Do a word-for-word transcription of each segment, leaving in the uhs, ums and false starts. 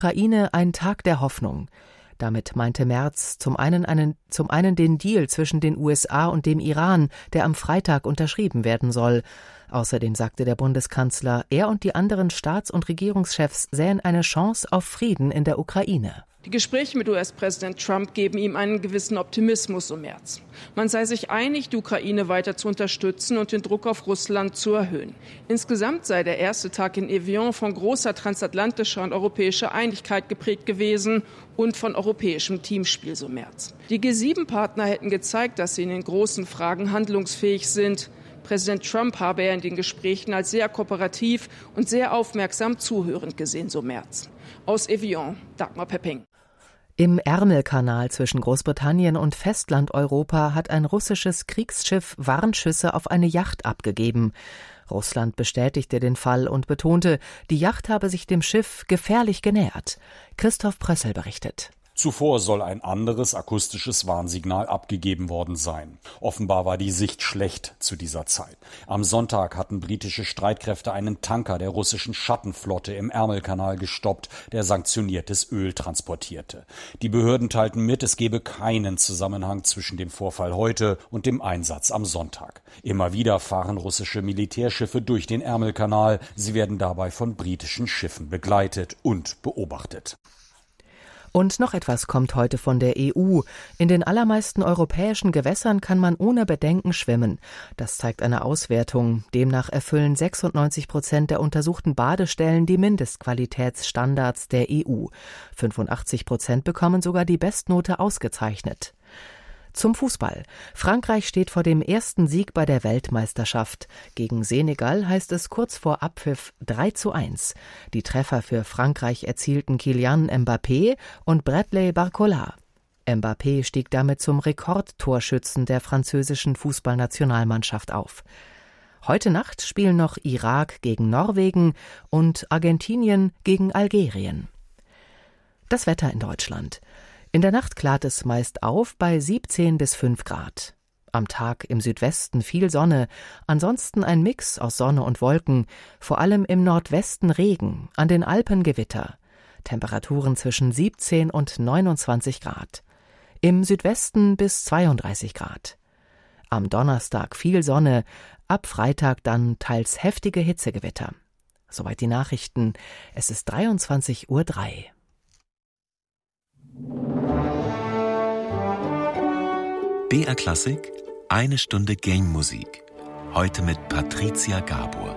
Ukraine ein Tag der Hoffnung. Damit meinte Merz zum einen, einen, zum einen den Deal zwischen den U S A und dem Iran, der am Freitag unterschrieben werden soll. Außerdem sagte der Bundeskanzler, er und die anderen Staats- und Regierungschefs sähen eine Chance auf Frieden in der Ukraine. Die Gespräche mit U S-Präsident Trump geben ihm einen gewissen Optimismus, so Merz. Man sei sich einig, die Ukraine weiter zu unterstützen und den Druck auf Russland zu erhöhen. Insgesamt sei der erste Tag in Evian von großer transatlantischer und europäischer Einigkeit geprägt gewesen und von europäischem Teamspiel, so Merz. Die G sieben Partner hätten gezeigt, dass sie in den großen Fragen handlungsfähig sind. Präsident Trump habe er in den Gesprächen als sehr kooperativ und sehr aufmerksam zuhörend gesehen, so Merz. Aus Evian, Dagmar Pepping. Im Ärmelkanal zwischen Großbritannien und Festlandeuropa hat ein russisches Kriegsschiff Warnschüsse auf eine Yacht abgegeben. Russland bestätigte den Fall und betonte, die Yacht habe sich dem Schiff gefährlich genähert. Christoph Prössel berichtet. Zuvor soll ein anderes akustisches Warnsignal abgegeben worden sein. Offenbar war die Sicht schlecht zu dieser Zeit. Am Sonntag hatten britische Streitkräfte einen Tanker der russischen Schattenflotte im Ärmelkanal gestoppt, der sanktioniertes Öl transportierte. Die Behörden teilten mit, es gebe keinen Zusammenhang zwischen dem Vorfall heute und dem Einsatz am Sonntag. Immer wieder fahren russische Militärschiffe durch den Ärmelkanal. Sie werden dabei von britischen Schiffen begleitet und beobachtet. Und noch etwas kommt heute von der E U. In den allermeisten europäischen Gewässern kann man ohne Bedenken schwimmen. Das zeigt eine Auswertung. Demnach erfüllen sechsundneunzig Prozent der untersuchten Badestellen die Mindestqualitätsstandards der E U. fünfundachtzig Prozent bekommen sogar die Bestnote ausgezeichnet. Zum Fußball. Frankreich steht vor dem ersten Sieg bei der Weltmeisterschaft. Gegen Senegal heißt es kurz vor Abpfiff drei zu eins. Die Treffer für Frankreich erzielten Kylian Mbappé und Bradley Barcola. Mbappé stieg damit zum Rekordtorschützen der französischen Fußballnationalmannschaft auf. Heute Nacht spielen noch Irak gegen Norwegen und Argentinien gegen Algerien. Das Wetter in Deutschland. In der Nacht klart es meist auf bei siebzehn bis fünf Grad. Am Tag im Südwesten viel Sonne, ansonsten ein Mix aus Sonne und Wolken, vor allem im Nordwesten Regen, an den Alpen Gewitter. Temperaturen zwischen siebzehn und neunundzwanzig Grad. Im Südwesten bis zweiunddreißig Grad. Am Donnerstag viel Sonne, ab Freitag dann teils heftige Hitzegewitter. Soweit die Nachrichten. Es ist dreiundzwanzig Uhr drei. B R Klassik, eine Stunde Game-Musik. Heute mit Patricia Gabor.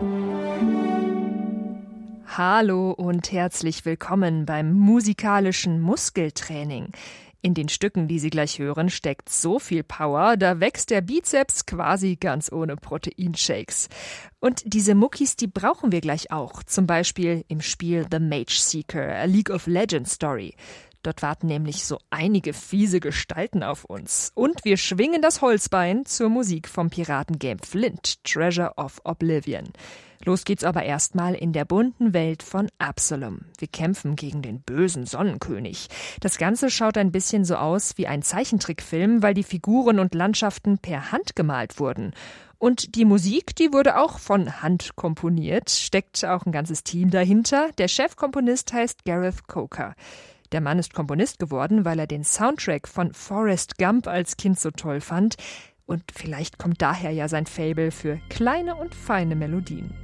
Hallo und herzlich willkommen beim musikalischen Muskeltraining. In den Stücken, die Sie gleich hören, steckt so viel Power, da wächst der Bizeps quasi ganz ohne Proteinshakes. Und diese Muckis, die brauchen wir gleich auch, zum Beispiel im Spiel The Mage Seeker, a League of Legends Story. Dort warten nämlich so einige fiese Gestalten auf uns. Und wir schwingen das Holzbein zur Musik vom Piratengame Flint, Treasure of Oblivion. Los geht's aber erstmal in der bunten Welt von Absalom. Wir kämpfen gegen den bösen Sonnenkönig. Das Ganze schaut ein bisschen so aus wie ein Zeichentrickfilm, weil die Figuren und Landschaften per Hand gemalt wurden. Und die Musik, die wurde auch von Hand komponiert, steckt auch ein ganzes Team dahinter. Der Chefkomponist heißt Gareth Coker. Der Mann ist Komponist geworden, weil er den Soundtrack von Forrest Gump als Kind so toll fand. Und vielleicht kommt daher ja sein Faible für kleine und feine Melodien.